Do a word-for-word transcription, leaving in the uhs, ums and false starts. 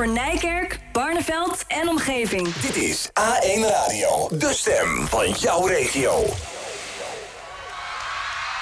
voor Nijkerk, Barneveld en omgeving. Dit is A één Radio, de stem van jouw regio.